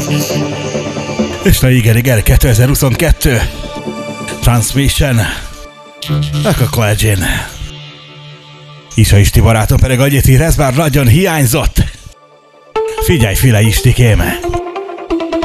És na igen, 2022. Transmission. A Collegian. Isa Isti barátom pedig annyit ír, ez már nagyon hiányzott. Figyelj, File Istikém!